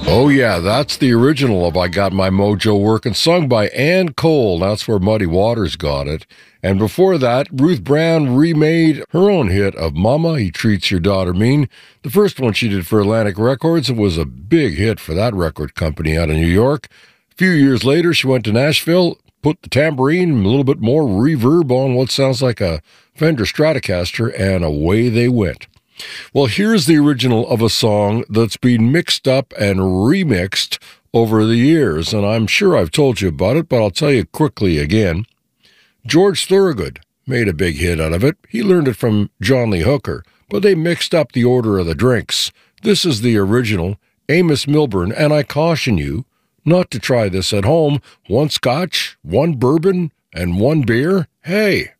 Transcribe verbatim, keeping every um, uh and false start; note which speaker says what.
Speaker 1: Oh, yeah, that's the original of I Got My Mojo Working, sung by Ann Cole. That's where Muddy Waters got it. And before that, Ruth Brown remade her own hit of Mama, He Treats Your Daughter Mean. The first one she did for Atlantic Records. It was a big hit for that record company out of New York. A few years later, she went to Nashville, put the tambourine, a little bit more reverb on what sounds like a Fender Stratocaster, and away they went. Well, here's the original of a song that's been mixed up and remixed over the years, and I'm sure I've told you about it, but I'll tell you quickly again. George Thorogood made a big hit out of it. He learned it from John Lee Hooker, but they mixed up the order of the drinks. This is the original, Amos Milburn, and I caution you not to try this at home. One scotch, one bourbon, and one beer. Hey!